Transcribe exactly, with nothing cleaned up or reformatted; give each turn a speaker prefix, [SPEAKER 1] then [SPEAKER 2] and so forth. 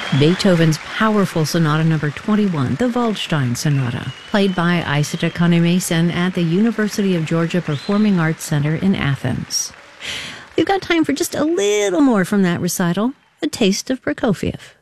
[SPEAKER 1] Beethoven's powerful Sonata Number twenty-one, the Waldstein Sonata, played by Isata Kone-Mason at the University of Georgia Performing Arts Center in Athens. We've got time for just a little more from that recital, a taste of Prokofiev.